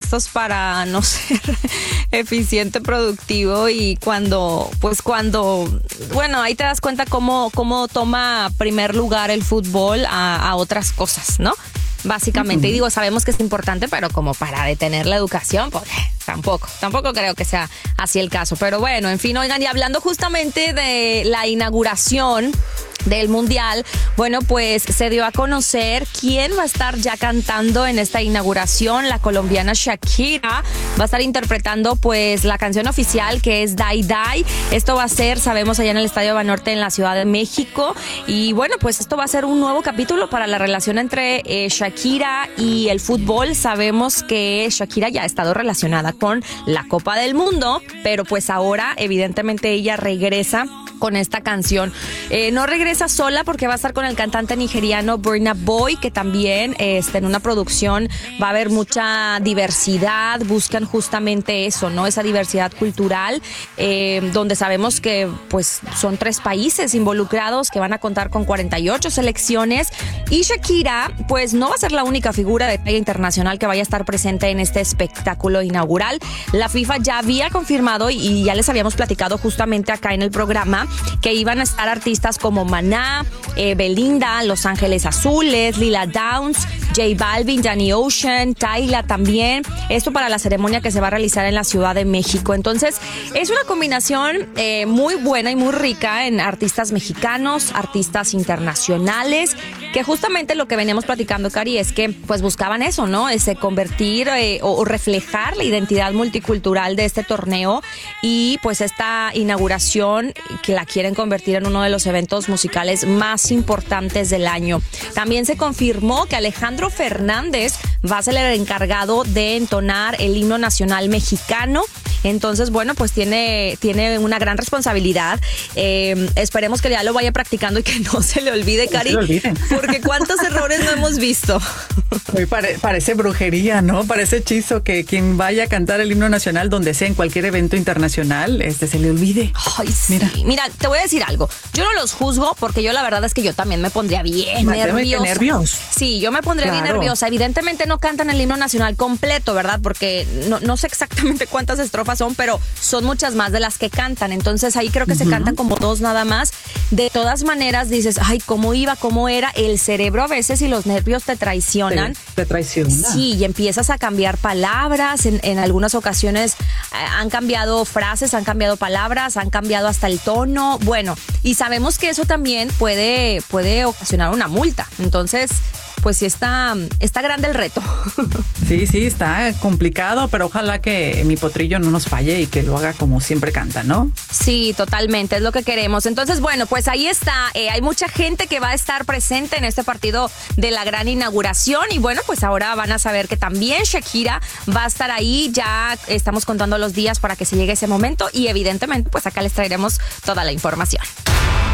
pretextos para no ser eficiente, productivo y bueno, ahí te das cuenta cómo toma primer lugar el fútbol a otras cosas, ¿no? Básicamente, y digo, sabemos que es importante, pero como para detener la educación, pues tampoco creo que sea así el caso. Pero bueno, en fin, oigan, y hablando justamente de la inauguración del Mundial, bueno, pues se dio a conocer quién va a estar ya cantando en esta inauguración. La colombiana Shakira va a estar interpretando pues la canción oficial, que es Die Die. Esto va a ser, sabemos, allá en el Estadio Banorte en la Ciudad de México, y bueno, pues esto va a ser un nuevo capítulo para la relación entre Shakira y el fútbol. Sabemos que Shakira ya ha estado relacionada con la Copa del Mundo, pero pues ahora evidentemente ella regresa con esta canción. No regresa sola porque va a estar con el cantante nigeriano Burna Boy, que también en una producción va a haber mucha diversidad. Buscan justamente eso, ¿no? Esa diversidad cultural, donde sabemos que pues son 3 países involucrados que van a contar con 48 selecciones, y Shakira pues no va a ser la única figura de talla internacional que vaya a estar presente en este espectáculo inaugural. La FIFA ya había confirmado, y ya les habíamos platicado justamente acá en el programa, que iban a estar artistas como Maná, Belinda, Los Ángeles Azules, Lila Downs, J Balvin, Danny Ocean, Tyla también. Esto para la ceremonia que se va a realizar en la Ciudad de México. Entonces, es una combinación muy buena y muy rica en artistas mexicanos, artistas internacionales, que justamente lo que veníamos platicando, Cari, es que pues buscaban eso, ¿no? Convertir o reflejar la identidad multicultural de este torneo, y pues esta inauguración que la quieren convertir en uno de los eventos musicales más importantes del año. También se confirmó que Alejandro Fernández va a ser el encargado de entonar el himno nacional mexicano. Entonces, bueno, pues tiene una gran responsabilidad. Esperemos que ya lo vaya practicando y que no se le olvide, Cari, porque cuántos errores no hemos visto. Parece brujería, ¿no? Parece hechizo que quien vaya a cantar el himno nacional donde sea, en cualquier evento internacional, se le olvide. Ay, sí. Mira, te voy a decir algo. Yo no los juzgo, porque yo la verdad es que yo también me pondría bien nerviosa. Sí, yo me pondría bien nerviosa. Evidentemente no cantan el himno nacional completo, ¿verdad? Porque no sé exactamente cuántas estrofas son, pero son muchas más de las que cantan. Entonces ahí creo que se cantan como 2 nada más. De todas maneras dices, ay, ¿cómo iba? ¿Cómo era? El cerebro a veces y los nervios te traicionan. Te traiciona. Sí, y empiezas a cambiar palabras. En algunas ocasiones han cambiado frases, han cambiado palabras, han cambiado hasta el tono. Bueno, y sabemos que eso también puede ocasionar una multa. Entonces, pues sí está grande el reto. Sí, está complicado, pero ojalá que mi potrillo no nos falle y que lo haga como siempre canta, ¿no? Sí, totalmente, es lo que queremos. Entonces, bueno, pues ahí está. Hay mucha gente que va a estar presente en este partido de la gran inauguración, y bueno, pues ahora van a saber que también Shakira va a estar ahí. Ya estamos contando los días para que se llegue ese momento, y evidentemente pues acá les traeremos toda la información.